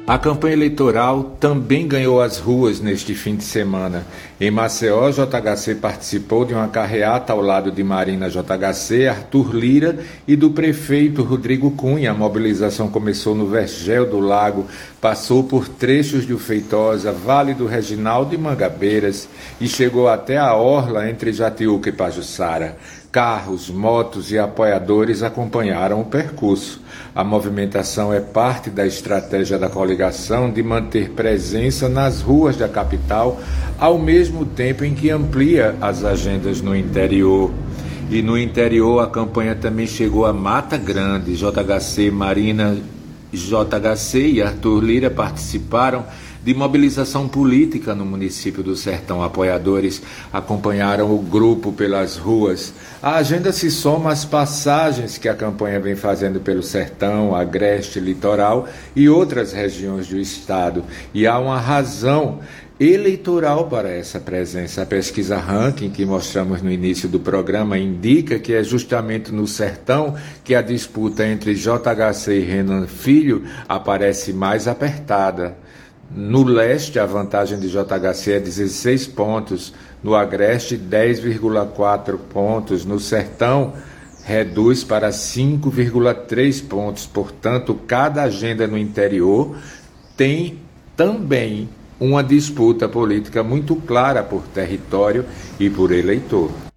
A campanha eleitoral também ganhou as ruas neste fim de semana. Em Maceió, JHC participou de uma carreata ao lado de Marina JHC, Arthur Lira e do prefeito Rodrigo Cunha. A mobilização começou no Vergel do Lago, passou por trechos de Feitosa, Vale do Reginaldo e Mangabeiras e chegou até a orla entre Jatiuca e Pajuçara. Carros, motos e apoiadores acompanharam o percurso. A movimentação é parte da estratégia da coligação de manter presença nas ruas da capital, ao mesmo tempo em que amplia as agendas no interior. E no interior a campanha também chegou a Mata Grande. JHC, Marina JHC e Arthur Lira participaram de mobilização política no município do Sertão. Apoiadores acompanharam o grupo pelas ruas. A agenda se soma às passagens que a campanha vem fazendo pelo Sertão, Agreste, Litoral e outras regiões do estado. E há uma razão eleitoral para essa presença. A pesquisa Ranking, que mostramos no início do programa, indica que é justamente no Sertão que a disputa entre JHC e Renan Filho aparece mais apertada. No leste, a vantagem de JHC é 16 pontos, no Agreste 10,4 pontos, no Sertão reduz para 5,3 pontos. Portanto, cada agenda no interior tem também uma disputa política muito clara por território e por eleitor.